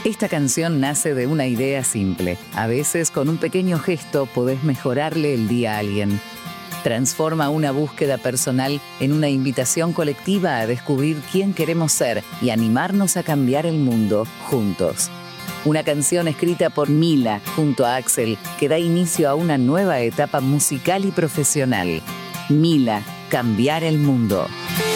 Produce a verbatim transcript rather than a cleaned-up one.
Esta canción nace de una idea simple. A veces, con un pequeño gesto, podés mejorarle el día a alguien. Transforma una búsqueda personal en una invitación colectiva a descubrir quién queremos ser y animarnos a cambiar el mundo juntos. Una canción escrita por Mila junto a Axel que da inicio a una nueva etapa musical y profesional. Mila, cambiar el mundo.